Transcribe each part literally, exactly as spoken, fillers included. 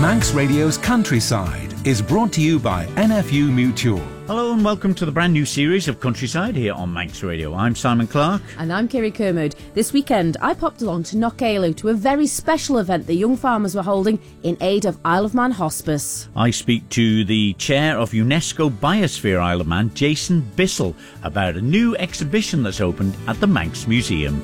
Manx Radio's Countryside is brought to you by N F U Mutual. Hello and welcome to the brand new series of Countryside here on Manx Radio. I'm Simon Clark. And I'm Kiri Kermode. This weekend I popped along to Knockaloe to a very special event the young farmers were holding in aid of Isle of Man Hospice. I speak to the chair of UNESCO Biosphere Isle of Man, Jason Bissell, about a new exhibition that's opened at the Manx Museum.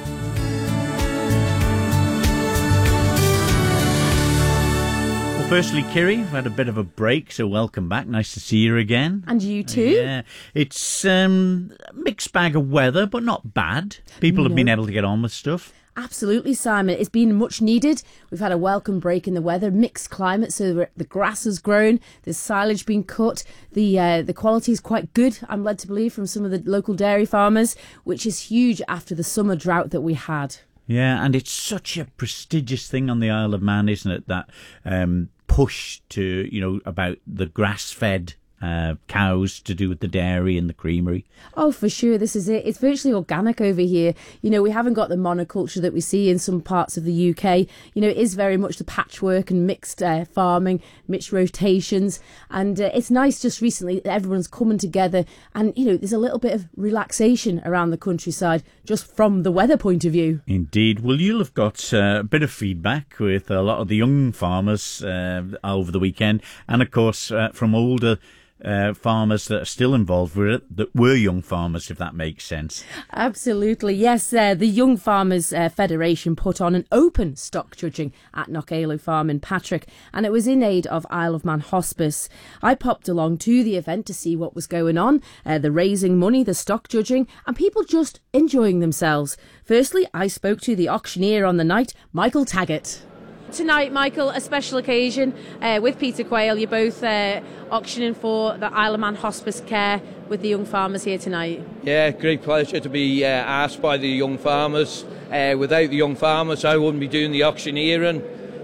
Firstly, Kiri, we've had a bit of a break, so welcome back. Nice to see you again. And you too. Yeah, it's um, a mixed bag of weather, but not bad. People no. have been able to get on with stuff. Absolutely, Simon. It's been much needed. We've had a welcome break in the weather, mixed climate, so the grass has grown, there's silage being cut, the uh, the quality is quite good, I'm led to believe, from some of the local dairy farmers, which is huge after the summer drought that we had. Yeah, and it's such a prestigious thing on the Isle of Man, isn't it, that um, push to, you know, about the grass-fed uh, cows to do with the dairy and the creamery. Oh, for sure, this is it. It's virtually organic over here. You know, we haven't got the monoculture that we see in some parts of the U K. You know, it is very much the patchwork and mixed uh, farming, mixed rotations. And uh, it's nice just recently that everyone's coming together and, you know, there's a little bit of relaxation around the countryside just from the weather point of view. Indeed. Well, you'll have got uh, a bit of feedback with a lot of the young farmers uh, over the weekend. And, of course, uh, from older Uh, farmers that are still involved with it, that were young farmers, if that makes sense. Absolutely, yes. Uh, the Young Farmers uh, Federation put on an open stock judging at Knockaloe Farm in Patrick, and it was in aid of Isle of Man Hospice. I popped along to the event to see what was going on, uh, the raising money, the stock judging, and people just enjoying themselves. Firstly, I spoke to the auctioneer on the night, Michael Taggart. Tonight, Michael, a special occasion uh, with Peter Quayle. You're both uh, auctioning for the Isle of Man Hospice Care with the young farmers here tonight. Yeah, great pleasure to be uh, asked by the young farmers. Uh, without the young farmers, I wouldn't be doing the auctioneering.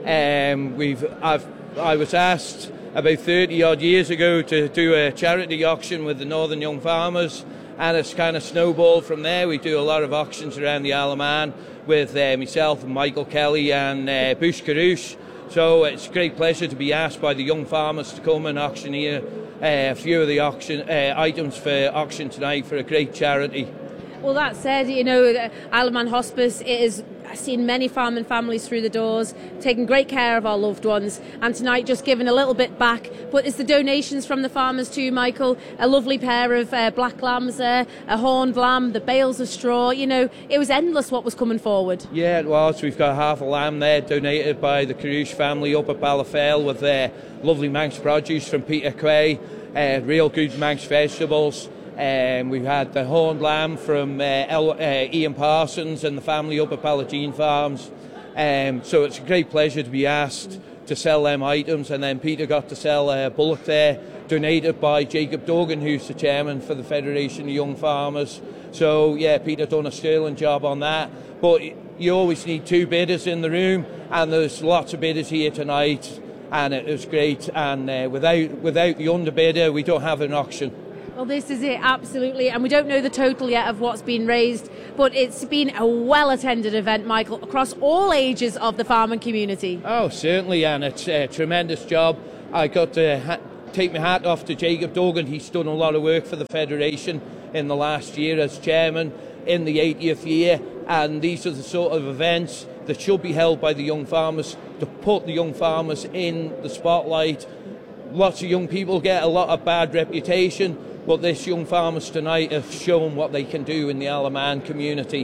Um, we've, I've, I was asked about thirty odd years ago to do a charity auction with the Northern Young Farmers, and it's kind of snowballed from there. We do a lot of auctions around the Isle of Man with uh, myself and Michael Kelly and uh, Bush Carouche. So it's a great pleasure to be asked by the young farmers to come and auctioneer uh, a few of the auction uh, items for auction tonight for a great charity. Well, that said, you know, Isle of Man Hospice, it is I've seen many farming families through the doors, taking great care of our loved ones, and tonight just giving a little bit back. But it's the donations from the farmers too, Michael. A lovely pair of uh, black lambs there, a horned lamb, the bales of straw. You know, it was endless what was coming forward. Yeah, it was. We've got half a lamb there donated by the Carouche family up at Balafell with their lovely Manx produce from Peter Quay, uh, real good Manx vegetables. Um, we've had the horned lamb from uh, El, uh, Ian Parsons and the family up at Palagine Farms. Um, so it's a great pleasure to be asked to sell them items, and then Peter got to sell a bullock there, donated by Jacob Dogan, who's the chairman for the Federation of Young Farmers. So yeah, Peter done a sterling job on that. But you always need two bidders in the room, and there's lots of bidders here tonight, and it was great. And uh, without without the underbidder, we don't have an auction. Well, this is it, absolutely. And we don't know the total yet of what's been raised, but it's been a well-attended event, Michael, across all ages of the farming community. Oh, certainly, and it's a tremendous job. I got to ha- take my hat off to Jacob Dogan. He's done a lot of work for the Federation in the last year as chairman in the eightieth year, and these are the sort of events that should be held by the young farmers to put the young farmers in the spotlight. Lots of young people get a lot of bad reputation, but this young farmers tonight have shown what they can do in the Isle of Man community.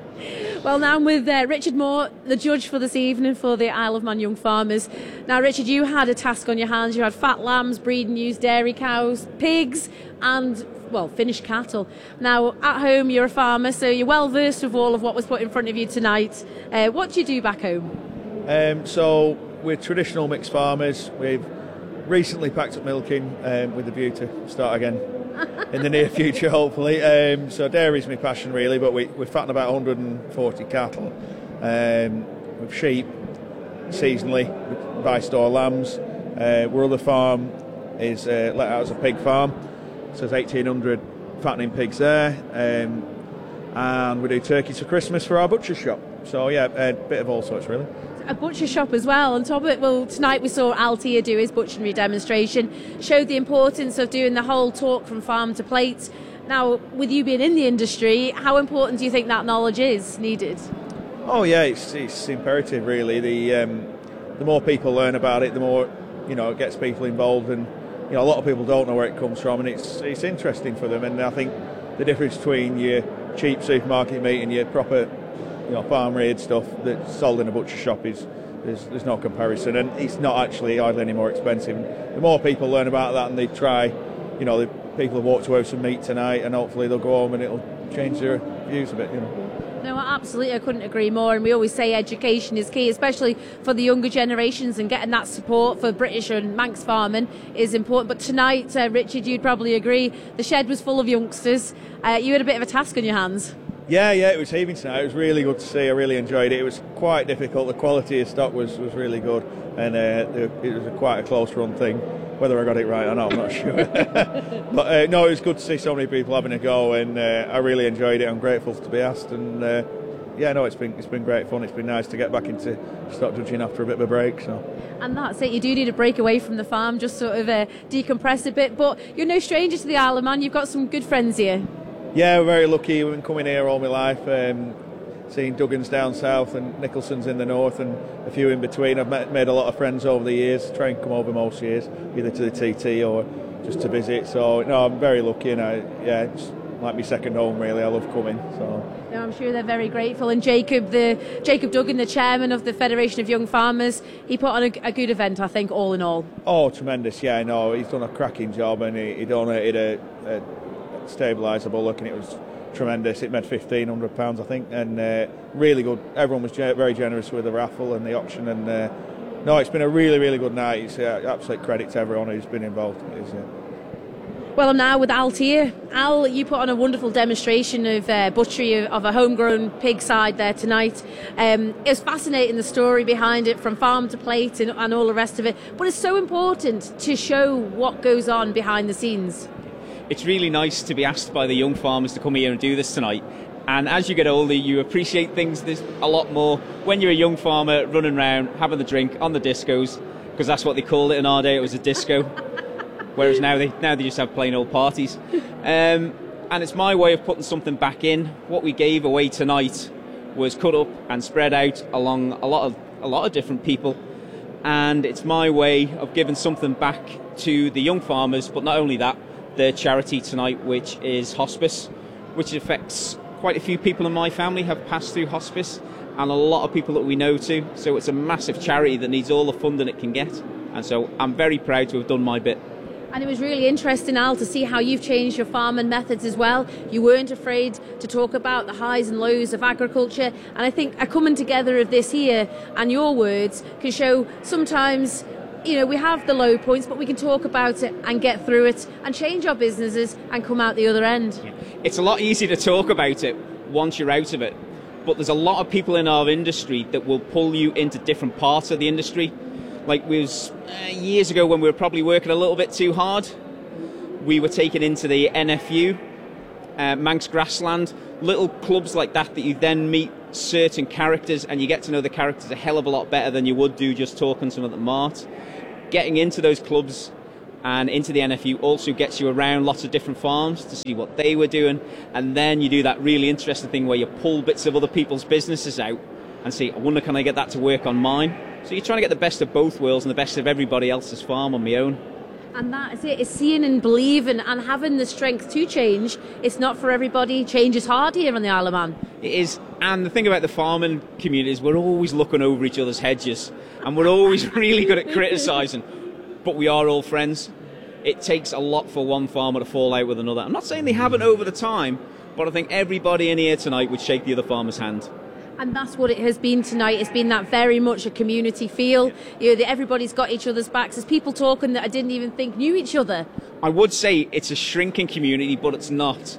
Well, now I'm with uh, Richard Moore, the judge for this evening for the Isle of Man Young Farmers. Now, Richard, you had a task on your hands. You had fat lambs, breeding ewes, dairy cows, pigs, and, well, finished cattle. Now, at home, you're a farmer, so you're well versed with all of what was put in front of you tonight. Uh, what do you do back home? Um, so, we're traditional mixed farmers. We've recently packed up milking um, with the view to start again in the near future, hopefully. Um, so dairy's my passion, really, but we, we're fatting about one hundred forty cattle. Um, with sheep, seasonally, we buy store lambs. Uh, our other farm is uh, let out as a pig farm, so there's eighteen hundred fattening pigs there. Um, and we do turkeys for Christmas for our butcher shop. So yeah, a bit of all sorts, really. a butcher shop as well. On top of it, well, tonight we saw Altia do his butchery demonstration, showed the importance of doing the whole talk from farm to plate. Now, with you being in the industry, how important do you think that knowledge is needed? Oh yeah, it's, it's imperative really. The um, the more people learn about it, the more, you know, it gets people involved, and you know, a lot of people don't know where it comes from, and it's it's interesting for them. And I think the difference between your cheap supermarket meat and your proper, you know, farm reared stuff that's sold in a butcher shop is there's, there's no comparison, and it's not actually hardly any more expensive. And the more people learn about that and they try, you know, the people have walked away with some meat tonight, and hopefully they'll go home and it'll change their views a bit, you know. No, absolutely, I couldn't agree more. And we always say education is key, especially for the younger generations, and getting that support for British and Manx farming is important. But tonight, uh, Richard, you'd probably agree, the shed was full of youngsters. Uh, you had a bit of a task on your hands. Yeah, yeah, it was heaving tonight. It was really good to see. I really enjoyed it. It was quite difficult. The quality of stock was, was really good, and uh, it was a quite a close run thing. Whether I got it right or not, I'm not sure. But uh, no, it was good to see so many people having a go, and uh, I really enjoyed it. I'm grateful to be asked, and uh, yeah, no, it's been it's been great fun. It's been nice to get back into stock judging after a bit of a break. So. And that's it. You do need a break away from the farm, just sort of uh, decompress a bit. But you're no stranger to the Isle of Man. You've got some good friends here. Yeah, we're very lucky. We've been coming here all my life. Um, Seen Duggins down south and Nicholson's in the north, and a few in between. I've met, made a lot of friends over the years. Try and come over most years, either to the T T or just to visit. So no, I'm very lucky, and I, yeah, it's like my second home really. I love coming. So. No, I'm sure they're very grateful. And Jacob, the Jacob Duggan, the chairman of the Federation of Young Farmers, he put on a, a good event, I think, all in all. Oh, tremendous! Yeah, no, he's done a cracking job, and he, he donated a, a stabiliser bullock, and it was tremendous. It made fifteen hundred pounds, I think, and uh, really good. Everyone was ge- very generous with the raffle and the auction, and uh, no, it's been a really, really good night. It's uh, absolute credit to everyone who's been involved. It's, uh... Well, I'm now with Al here. Al, you put on a wonderful demonstration of uh, butchery of, of a homegrown pig side there tonight. Um, it was fascinating, the story behind it, from farm to plate and, and all the rest of it. But it's so important to show what goes on behind the scenes. It's really nice to be asked by the young farmers to come here and do this tonight. And as you get older, you appreciate things there's a lot more. When you're a young farmer running around, having the drink on the discos, because that's what they called it in our day, it was a disco. Whereas now they now they just have plain old parties. Um, and it's my way of putting something back in. What we gave away tonight was cut up and spread out along a lot of a lot of different people. And it's my way of giving something back to the young farmers, but not only that, the charity tonight, which is hospice, which affects quite a few people in my family have passed through hospice, and a lot of people that we know too. So it's a massive charity that needs all the funding it can get, and so I'm very proud to have done my bit. And it was really interesting, Al, to see how you've changed your farming methods as well. You weren't afraid to talk about the highs and lows of agriculture, and I think a coming together of this here and your words can show sometimes, you know, we have the low points, but we can talk about it and get through it and change our businesses and come out the other end. It's a lot easier to talk about it once you're out of it, but there's a lot of people in our industry that will pull you into different parts of the industry. Like we was uh, years ago when we were probably working a little bit too hard, we were taken into the N F U, uh, Manx Grassland, little clubs like that that you then meet certain characters, and you get to know the characters a hell of a lot better than you would do just talking to them at the mart. Getting into those clubs and into the N F U also gets you around lots of different farms to see what they were doing, and then you do that really interesting thing where you pull bits of other people's businesses out and see, I wonder, can I get that to work on mine? So you're trying to get the best of both worlds and the best of everybody else's farm on my own. And that is it. It's seeing and believing and having the strength to change. It's not for everybody. Change is hard here on the Isle of Man. It is. And the thing about the farming community is we're always looking over each other's hedges, and we're always really good at criticising, but we are all friends. It takes a lot for one farmer to fall out with another. I'm not saying they haven't over the time, but I think everybody in here tonight would shake the other farmer's hand. And that's what it has been tonight. It's been that very much a community feel. You know, that everybody's got each other's backs. There's people talking that I didn't even think knew each other. I would say it's a shrinking community, but it's not.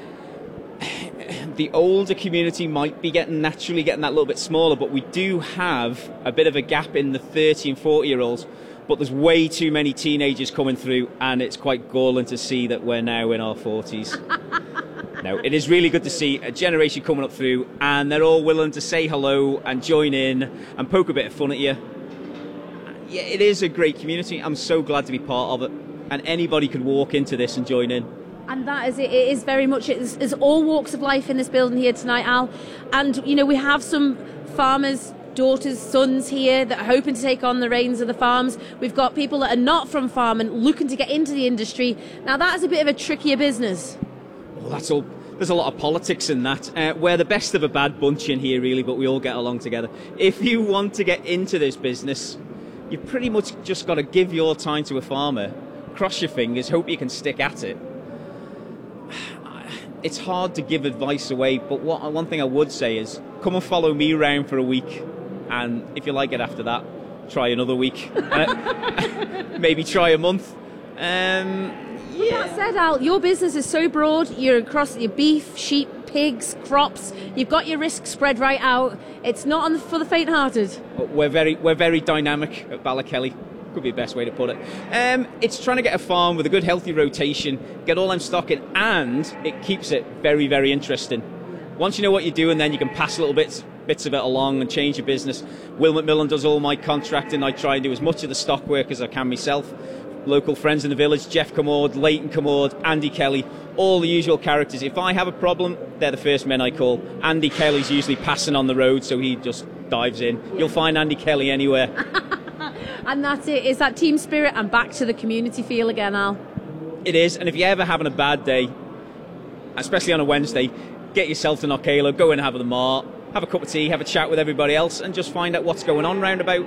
The older community might be getting naturally getting that little bit smaller, but we do have a bit of a gap in the thirty and forty year olds. But there's way too many teenagers coming through, and it's quite galling to see that we're now in our forties. No, it is really good to see a generation coming up through, and they're all willing to say hello and join in and poke a bit of fun at you. Yeah, it is a great community. I'm so glad to be part of it, and anybody could walk into this and join in. And that is it. It is very much, it's, it's all walks of life in this building here tonight, Al. And, you know, we have some farmers, daughters, sons here that are hoping to take on the reins of the farms. We've got people that are not from farming looking to get into the industry. Now, that is a bit of a trickier business. Well, that's all. There's a lot of politics in that. Uh, we're the best of a bad bunch in here, really, but we all get along together. If you want to get into this business, you've pretty much just got to give your time to a farmer, cross your fingers, hope you can stick at it. It's hard to give advice away, but what one thing I would say is come and follow me around for a week, and if you like it after that, try another week. Maybe try a month. Um, yeah. That said, Al, your business is so broad. You're across your beef, sheep, pigs, crops. You've got your risk spread right out. It's not on for the faint-hearted. We're very, we're very dynamic at Ballykelly. Could be the best way to put it. Um, it's trying to get a farm with a good, healthy rotation, get all them stock in, and it keeps it very, very interesting. Once you know what you're doing, then you can pass little bits bits of it along and change your business. Will McMillan does all my contracting. I try and do as much of the stock work as I can myself. Local friends in the village, Jeff Commord, Leighton Commord, Andy Kelly, all the usual characters. If I have a problem, they're the first men I call. Andy Kelly's usually passing on the road, so he just dives in. You'll find Andy Kelly anywhere. And that's it. It's that team spirit and back to the community feel again, Al. It is, and if you're ever having a bad day, especially on a Wednesday, get yourself to Knockalo, go in and have the mart, have a cup of tea, have a chat with everybody else, and just find out what's going on round about.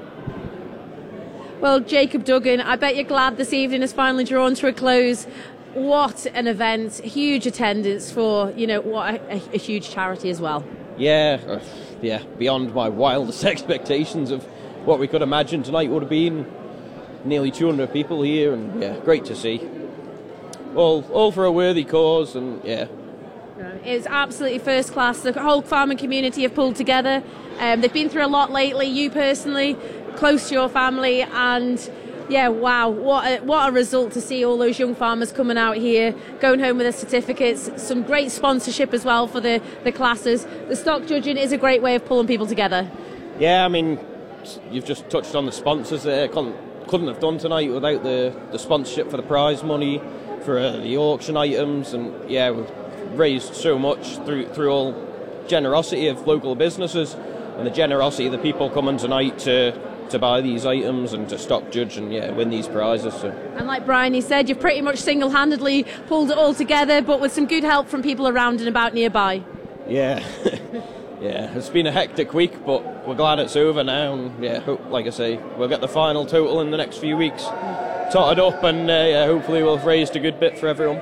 Well, Jacob Duggan, I bet you're glad this evening is finally drawn to a close. What an event, huge attendance for, you know, what a, a huge charity as well. Yeah, uh, yeah, beyond my wildest expectations of what we could imagine tonight would have been. Nearly two hundred people here, and yeah, great to see. All, all for a worthy cause, and yeah. It's absolutely first class. The whole farming community have pulled together. Um, they've been through a lot lately, you personally, close to your family, and yeah, wow, what a, what a result to see all those young farmers coming out here, going home with their certificates. Some great sponsorship as well for the, the classes. The stock judging is a great way of pulling people together. Yeah, I mean, you've just touched on the sponsors there. Couldn't, couldn't have done tonight without the, the sponsorship for the prize money, for uh, the auction items, and yeah, we've raised so much through through all generosity of local businesses and the generosity of the people coming tonight to to buy these items and to stock judge and yeah win these prizes. So. And like Brian, he said, you've pretty much single-handedly pulled it all together, but with some good help from people around and about nearby. Yeah. Yeah, it's been a hectic week, but we're glad it's over now, and yeah, hope, like I say, we'll get the final total in the next few weeks totted up, and uh, yeah, hopefully we'll have raised a good bit for everyone.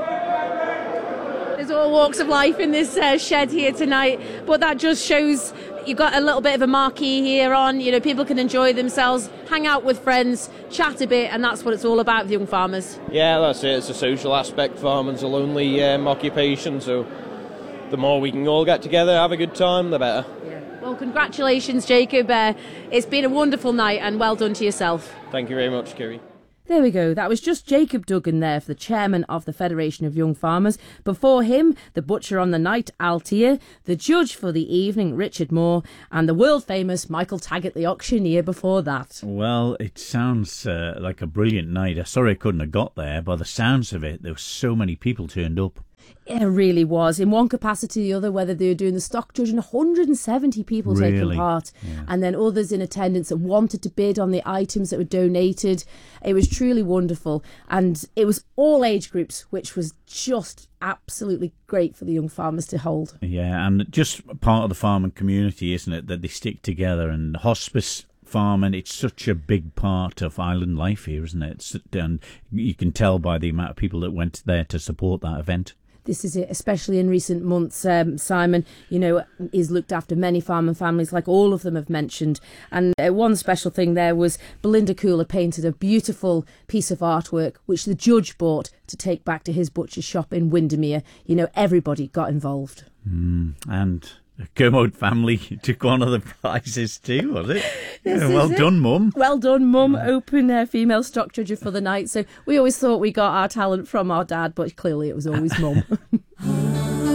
There's all walks of life in this uh, shed here tonight, but that just shows you've got a little bit of a marquee here on. You know, people can enjoy themselves, hang out with friends, chat a bit, and that's what it's all about with young farmers. Yeah, that's it. It's a social aspect. Farming's a lonely um, occupation, so the more we can all get together, have a good time, the better. Yeah. Well, congratulations, Jacob. Uh, it's been a wonderful night, and well done to yourself. Thank you very much, Kiri. There we go. That was just Jacob Duggan there, for the chairman of the Federation of Young Farmers. Before him, the butcher on the night, Al Tier, the judge for the evening, Richard Moore, and the world-famous Michael Taggart, the auctioneer, before that. Well, it sounds uh, like a brilliant night. I'm sorry I couldn't have got there. By the sounds of it, there were so many people turned up. It really was. In one capacity or the other, whether they were doing the stock judging, one hundred seventy people really? taking part, yeah. And then others in attendance that wanted to bid on the items that were donated. It was truly wonderful. And it was all age groups, which was just absolutely great for the young farmers to hold. Yeah, and just part of the farming community, isn't it, that they stick together, and hospice farming, it's such a big part of island life here, isn't it? It's, and you can tell by the amount of people that went there to support that event. This is it, especially in recent months. Um, Simon, you know, he's looked after many farming families, like all of them have mentioned. And uh, one special thing there was Belinda Cooler painted a beautiful piece of artwork, which the judge bought to take back to his butcher's shop in Windermere. You know, everybody got involved. Mm, and the Kermode family took one of the prizes too, was it? This Yeah, well is it. done, Mum. Well done, Mum. Open uh, female stock judger for the night. So we always thought we got our talent from our dad, but clearly it was always Mum.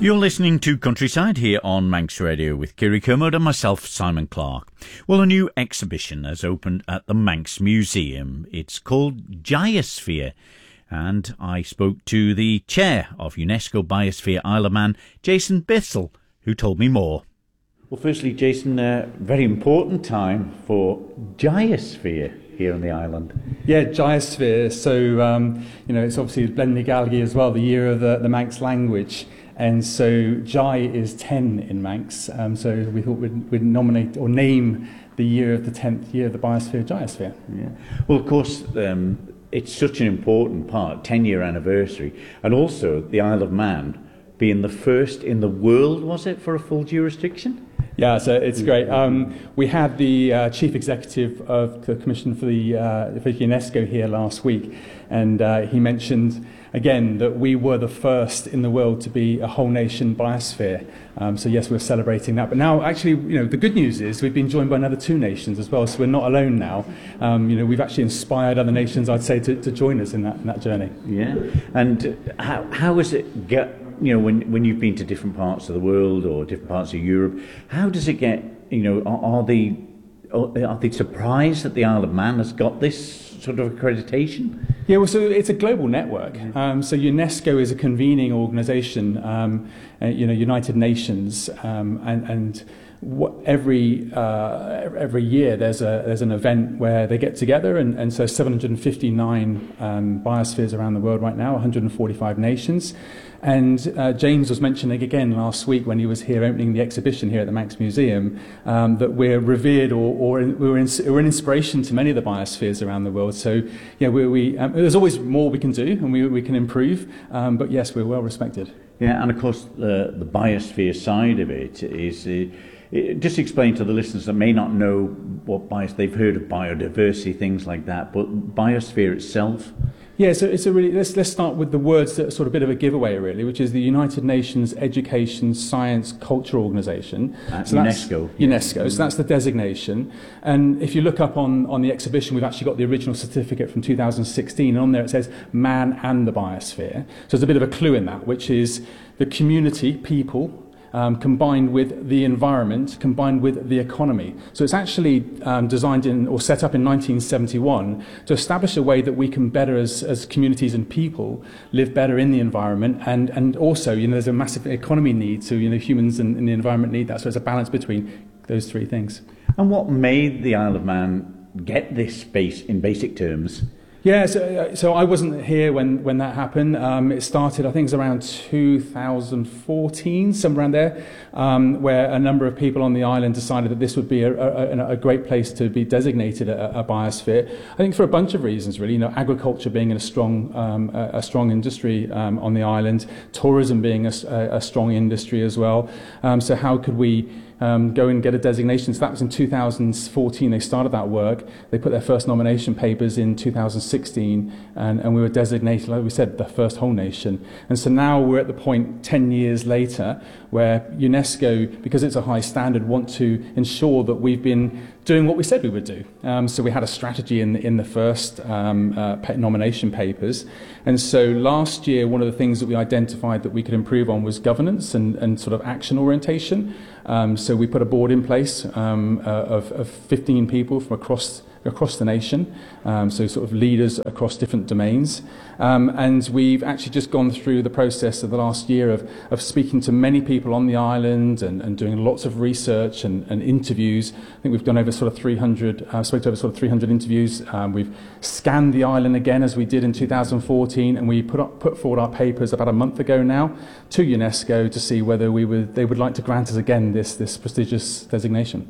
You're listening to Countryside here on Manx Radio with Kiri Kermode and myself, Simon Clark. Well, a new exhibition has opened at the Manx Museum. It's called Giosphere, and I spoke to the chair of UNESCO Biosphere Isle of Man, Jason Bissell, who told me more. Well, firstly, Jason, a uh, very important time for Giosphere here on the island. Yeah, Giosphere. So, um, you know, it's obviously Blen ny Galgi as well, the year of the, the Manx language. And so Jai is ten in Manx. Um, so we thought we'd, we'd nominate or name the year of the tenth year of the Biosphere Giosphere. Yeah. Well, of course, um, it's such an important part, ten-year anniversary, and also the Isle of Man being the first in the world, was it, for a full jurisdiction? Yeah, so it's great. Um, we had the uh, chief executive of the Commission for the uh, for UNESCO here last week, and uh, he mentioned again that we were the first in the world to be a whole nation biosphere. Um, so yes, we're celebrating that. But now, actually, you know, the good news is we've been joined by another two nations as well. So we're not alone now. Um, you know, we've actually inspired other nations, I'd say, to, to join us in that in that journey. Yeah. And how how is it get? You know, when when you've been to different parts of the world or different parts of Europe, how does it get? You know, are, are they are they surprised that the Isle of Man has got this sort of accreditation? Yeah, well, so it's a global network. Um, so UNESCO is a convening organisation, um, uh, you know, United Nations, um, and and what, every uh, every year there's a there's an event where they get together, and, and so seven hundred fifty-nine um, biospheres around the world right now, one hundred forty-five nations. And uh, James was mentioning again last week when he was here opening the exhibition here at the Manx Museum um, that we're revered or, or we're, in, we're an inspiration to many of the biospheres around the world. So, yeah, we, we, um, there's always more we can do and we, we can improve, um, but yes, we're well respected. Yeah, and of course the, the biosphere side of it is... Uh, just explain to the listeners that may not know what bios, they've heard of biodiversity, things like that, but biosphere itself... Yeah, so it's a really, let's, let's start with the words that are sort of a bit of a giveaway, really, which is the United Nations Education, Science, Culture Organisation. Uh, so UNESCO. UNESCO, so that's the designation. And if you look up on, on the exhibition, we've actually got the original certificate from two thousand sixteen, and on there it says man and the biosphere. So there's a bit of a clue in that, which is the community, people, Um, combined with the environment, combined with the economy. So it's actually um, designed in or set up in nineteen seventy-one to establish a way that we can better, as, as communities and people, live better in the environment, and, and also, you know, there's a massive economy need, so, you know, humans and, and the environment need that. So it's a balance between those three things. And what made the Isle of Man get this space in basic terms? Yeah, so, so I wasn't here when, when that happened. Um, it started, I think it was around two thousand fourteen, somewhere around there, um, where a number of people on the island decided that this would be a, a, a great place to be designated a, a biosphere. I think for a bunch of reasons, really. You know, agriculture being a strong, um, a, a strong industry um, on the island, tourism being a, a strong industry as well. Um, so how could we Um, go and get a designation? So that was in two thousand fourteen. They started that work. They put their first nomination papers in two thousand sixteen, and, and we were designated, like we said, the first whole nation. And so now we're at the point ten years later where UNESCO, because it's a high standard, want to ensure that we've been doing what we said we would do. Um, so we had a strategy in the, in the first um, uh, nomination papers. And so last year, one of the things that we identified that we could improve on was governance and, and sort of action orientation. Um, so we put a board in place um, uh, of, of fifteen people from across across the nation, um, so sort of leaders across different domains. Um, and we've actually just gone through the process of the last year of, of speaking to many people on the island and, and doing lots of research and, and interviews. I think we've done over sort of three hundred, uh, spoke to over sort of three hundred interviews. Um, we've scanned the island again as we did in two thousand fourteen, and we put up, put forward our papers about a month ago now to UNESCO to see whether we would, they would like to grant us again this, this prestigious designation.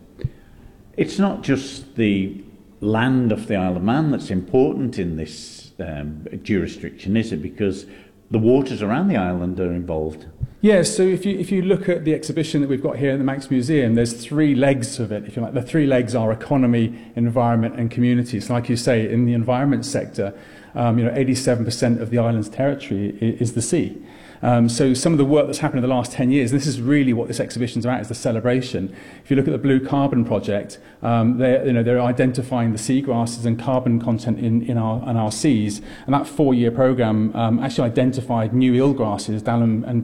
It's not just the land of the Isle of Man that's important in this um, jurisdiction, is it? Because the waters around the island are involved. Yeah, so if you if you look at the exhibition that we've got here at the Manx Museum, there's three legs of it, if you like. The three legs are economy, environment and communities. Like you say, in the environment sector, um, you know, eighty-seven percent of the island's territory is, is the sea. Um, so some of the work that's happened in the last ten years, and this is really what this exhibition's about, is the celebration. If you look at the Blue Carbon Project, um, they're, you know, they're identifying the seagrasses and carbon content in, in, our, in our seas, and that four-year programme um, actually identified new eelgrasses, Dallam and Ballam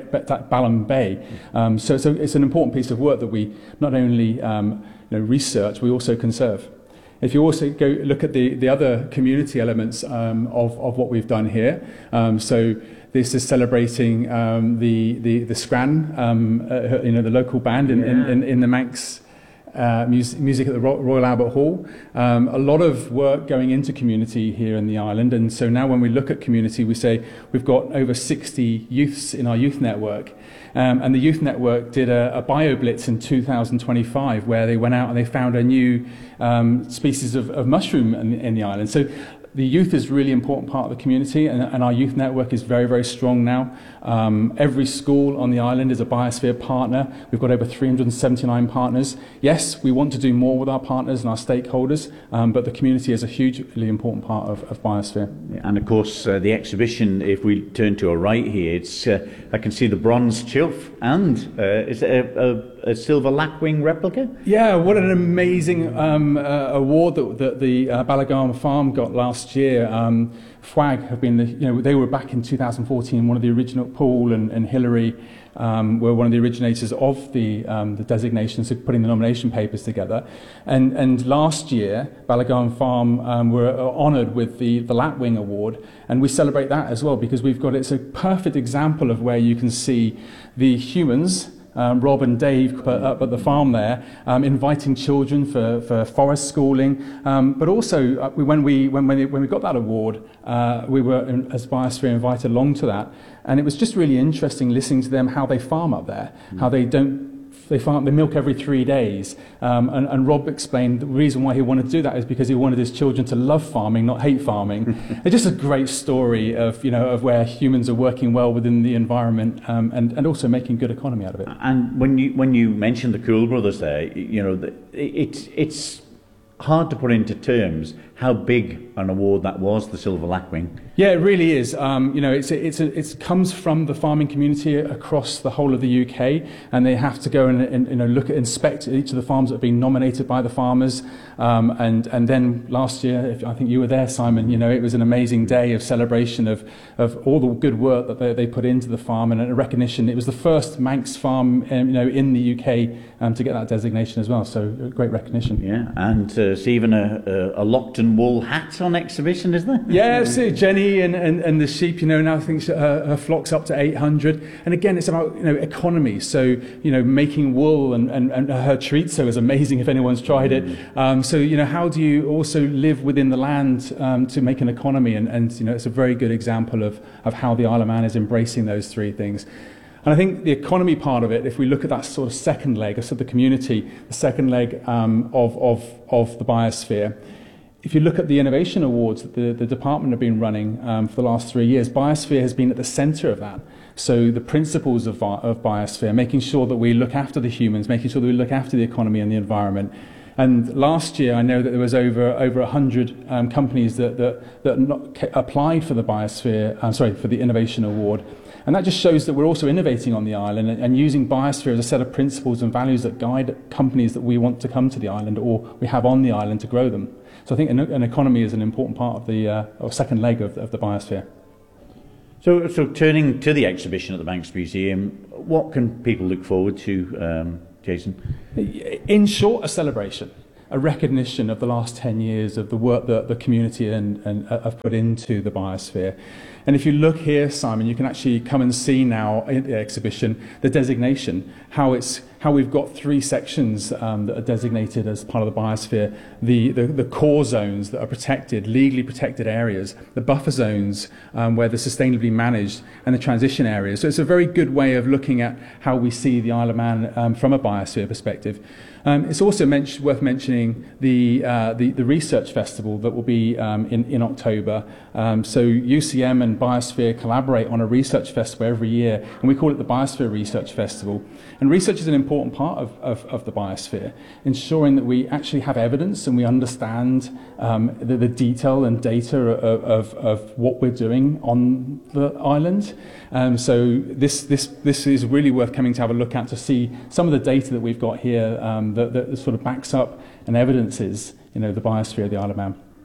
Balham Bay. Um, so, so it's an important piece of work that we not only um, you know, research, we also conserve. If you also go look at the, the other community elements um, of, of what we've done here, um, so this is celebrating um, the, the, the Scran, um, uh, you know, the local band in, yeah. in, in, in the Manx uh, music, music at the Royal Albert Hall. Um, a lot of work going into community here in the island, and so now when we look at community, we say we've got over sixty youths in our youth network. Um, and the Youth Network did a, a BioBlitz in two thousand twenty-five where they went out and they found a new um, species of, of mushroom in, in the island. So the youth is a really important part of the community, and, and our youth network is very, very strong now. Um, every school on the island is a Biosphere partner. We've got over three hundred seventy-nine partners. Yes, we want to do more with our partners and our stakeholders, um, but the community is a hugely important part of, of Biosphere. And of course, uh, the exhibition, if we turn to our right here, it's uh, I can see the bronze chilf and uh, is it a, a, a silver lapwing replica? Yeah, what an amazing um, uh, award that, that the uh, Ballagharma Farm got last year. Um, F W A G have been, the, you know, they were back in two thousand fourteen, one of the original, Paul and, and Hilary um, were one of the originators of the, um, the designations, so putting the nomination papers together. And, and last year, Ballagharma Farm um, were honoured with the, the Lapwing Award, and we celebrate that as well because we've got, it's a perfect example of where you can see the humans, Um, Rob and Dave up at the farm there, um, inviting children for, for forest schooling, um, but also uh, we, when we when when, it, when we got that award, uh, we were in, as Biosphere invited along to that, and it was just really interesting listening to them how they farm up there, mm. how they don't. They farm, they milk every three days, um, and, and Rob explained the reason why he wanted to do that is because he wanted his children to love farming, not hate farming. It's just a great story of, you know, of where humans are working well within the environment, um, and, and also making good economy out of it. And when you when you mentioned the Cool Brothers there, you know, it's it's hard to put into terms how big an award that was, the Silver Lapwing. Yeah, it really is. Um, you know, it's a, it's a, it comes from the farming community across the whole of the U K, and they have to go and, and you know look at inspect each of the farms that have been nominated by the farmers. Um, and and then last year, if, I think you were there, Simon. You know, it was an amazing day of celebration of of all the good work that they, they put into the farm and a recognition. It was the first Manx farm, um, you know, in the U K um, to get that designation as well. So great recognition. Yeah, and uh, it's even a, a, a Lockton wool hat on exhibition, isn't there? Yeah, so Jenny and, and, and the sheep, you know, now thinks her, her flock's up to eight hundred. And again, it's about, you know, economy. So, you know, making wool and, and, and her chorizo is amazing if anyone's tried it. Um, so, you know, how do you also live within the land um, to make an economy? And, and, you know, it's a very good example of, of how the Isle of Man is embracing those three things. And I think the economy part of it, if we look at that sort of second leg, I said the community, the second leg um, of, of, of the Biosphere, if you look at the innovation awards that the, the department have been running um, for the last three years, Biosphere has been at the centre of that. So the principles of, of Biosphere, making sure that we look after the humans, making sure that we look after the economy and the environment. And last year, I know that there was over over a hundred um, companies that that, that not applied for the Biosphere, uh, sorry, for the Innovation Award. And that just shows that we're also innovating on the island and, and using Biosphere as a set of principles and values that guide companies that we want to come to the island or we have on the island to grow them. So I think an, an economy is an important part of the uh, or second leg of, of the Biosphere. So, so turning to the exhibition at the Manx Museum, what can people look forward to, um, Jason? In short, a celebration, a recognition of the last ten years of the work that the community and, and uh, have put into the Biosphere. And if you look here, Simon, you can actually come and see now in the exhibition the designation, how it's how we've got three sections um, that are designated as part of the Biosphere, the, the, the core zones that are protected, legally protected areas, the buffer zones um, where they're sustainably managed, and the transition areas. So it's a very good way of looking at how we see the Isle of Man um, from a Biosphere perspective. Um, it's also men- worth mentioning the, uh, the the research festival that will be um, in, in October. Um, so U C M and Biosphere collaborate on a research festival every year, and we call it the Biosphere Research Festival. And research is an important part of, of, of the Biosphere, ensuring that we actually have evidence and we understand um, the, the detail and data of, of, of what we're doing on the island. Um, so this, this, this is really worth coming to have a look at to see some of the data that we've got here um, that, that sort of backs up and evidences, you know, the Biosphere of the Isle of Man.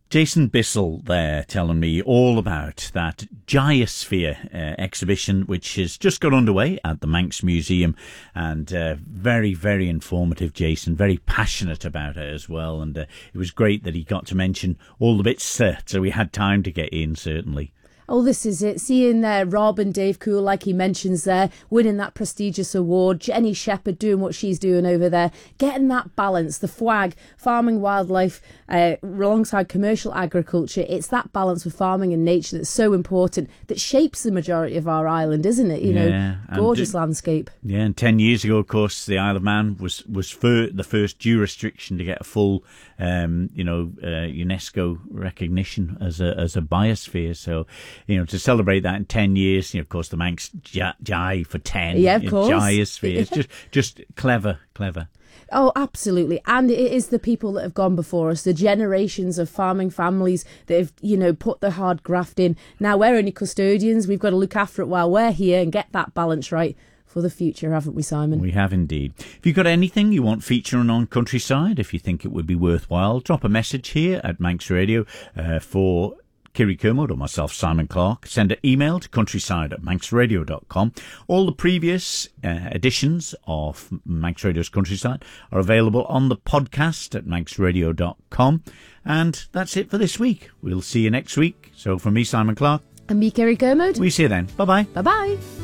Jason Bissell there telling me all about that Gyrossphere uh, exhibition, which has just got underway at the Manx Museum, and uh, very, very informative, Jason, very passionate about it as well, and uh, it was great that he got to mention all the bits, uh, so we had time to get in, certainly. Oh, this is it. Seeing uh, Rob and Dave Cool, like he mentions there, winning that prestigious award, Jenny Shepherd doing what she's doing over there, getting that balance, the F W A G, farming wildlife uh, alongside commercial agriculture. It's that balance with farming and nature that's so important, that shapes the majority of our island, isn't it? You yeah, know, gorgeous d- landscape. Yeah, and ten years ago, of course, the Isle of Man was, was fir- the first jurisdiction to get a full, um, you know, uh, UNESCO recognition as a, as a biosphere. So, you know, to celebrate that in ten years, you know, of course, the Manx Jai for ten. Yeah, of course. Gyrossphere. It's just, just clever, clever. Oh, absolutely. And it is the people that have gone before us, the generations of farming families that have, you know, put the hard graft in. Now we're only custodians. We've got to look after it while we're here and get that balance right for the future, haven't we, Simon? We have indeed. If you've got anything you want featuring on Countryside, if you think it would be worthwhile, drop a message here at Manx Radio uh, for Kiri Kermode or myself, Simon Clark. Send an email to countryside at manx radio dot com. All the previous uh, editions of Manx Radio's Countryside are available on the podcast at manx radio dot com. And that's it for this week. We'll see you next week. So from me, Simon Clark. And me, Kiri Kermode. We see you then. Bye-bye. Bye-bye.